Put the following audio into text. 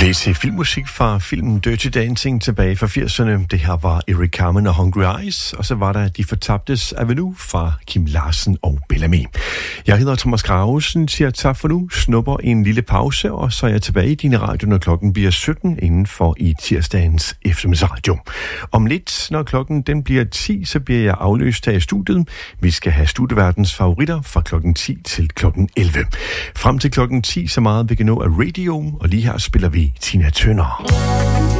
blev til filmmusik fra filmen Dirty Dancing tilbage fra 80'erne. Det her var Eric Carmen og Hungry Eyes, og så var der De Fortabtes Avenue fra Kim Larsen og Bellamy. Jeg hedder Thomas Gravesen, siger tak for nu, snupper en lille pause, og så er jeg tilbage i dine radio, når klokken bliver 17 indenfor i tirsdagens eftermiddagsradio. Om lidt, når klokken den bliver 10, så bliver jeg afløst her i studiet. Vi skal have studieverdens favoritter fra klokken 10 til klokken 11. Frem til klokken 10, så meget vi kan nå af radio, og lige her spiller vi Tina Turner.